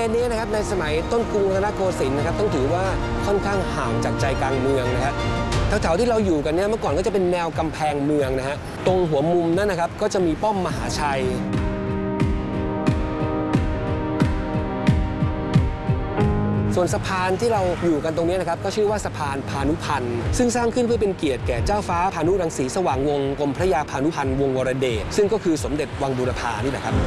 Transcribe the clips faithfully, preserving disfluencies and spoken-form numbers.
ณนี้นะครับในสมัยต้นกรุงรัตนโกสินทร์นะครับต้องถือว่าค่อนข้างห่างจากใจกลางเมืองนะฮะแถวๆที่เราอยู่กันเนี่ยเมื่อก่อนก็จะเป็นแนวกำแพงเมืองนะฮะตรงหัวมุมนั่นนะครับก็จะมีป้อมมหาชัยส่วนสะพานที่เราอยู่กันตรงนี้นะครับก็ชื่อว่าสะพานพานุพันธ์ซึ่งสร้างขึ้นเพื่อเป็นเกียรติแก่เจ้าฟ้าพานุรังสีสว่างวงศ์กรมพระยาพานุพันธ์วงศ์วรเดชซึ่งก็คือสมเด็จวังบูรพานี่แหละครับ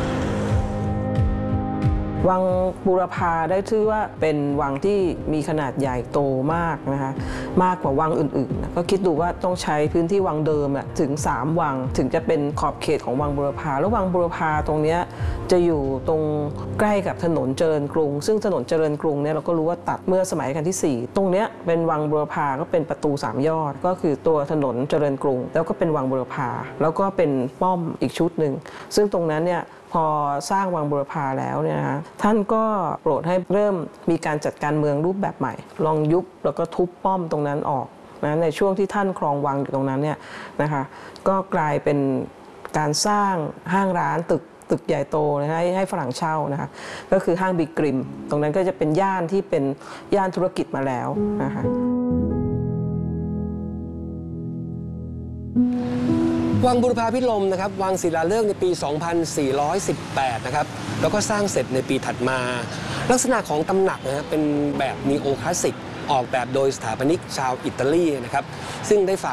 วังบูรพาได้ชื่อว่าเป็นวังที่มีขนาดใหญ่โตมากนะคะมากกว่าวังอื่นๆก็คิดดูว่าต้องใช้พื้นที่วังเดิมถึงสามวังถึงจะเป็นขอบเขตของวังบูรพาแล้ววังบูรพาตรงนี้จะอยู่ตรงใกล้กับถนนเจริญกรุงซึ่งถนนเจริญกรุงเนี่ยเราก็รู้ว่าตัดเมื่อสมัยรัชกาลที่สี่ตรงนี้เป็นวังบูรพาก็เป็นประตูสามยอดก็คือตัวถนนเจริญกรุงแล้วก็เป็นวังบูรพาแล้วก็เป็นป้อมอีกชุดหนึ่งซึ่งตรงนั้นเนี่ยพอสร้างวังบูรพาแล้วเนี่ยนะท่านก็โปรดให้เริ่มมีการจัดการเมืองรูปแบบใหม่ลองยุบแล้วก็ทุบป้อมตรงนั้นออกนะในช่วงที่ท่านครองวังอยู่ตรงนั้นเนี่ยนะคะก็กลายเป็นการสร้างห้างร้านตึกตึกใหญ่โตนะให้ให้ฝรั่งเช่านะคะก็คือห้างบิ๊กกริมตรงนั้นก็จะเป็นย่านที่เป็นย่านธุรกิจมาแล้วนะคะวังบูรพาพิรมนะครับวางศิลาฤกษ์ในปี สองพันสี่ร้อยสิบแปด นะครับแล้วก็สร้างเสร็จในปีถัดมาลักษณะของตำหนักนะฮะเป็นแบบนีโอคลาสสิกออกแบบโดยสถาปนิกชาวอิตาลีนะครับซึ่งได้ฝาก